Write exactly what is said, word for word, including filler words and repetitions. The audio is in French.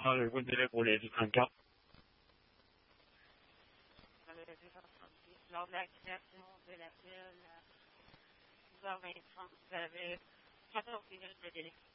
Ah, le bon délai pour les trente-quatre. Lors de la création de l'appel à six heures vingt-cinq, vous avez quatorze minutes de délai.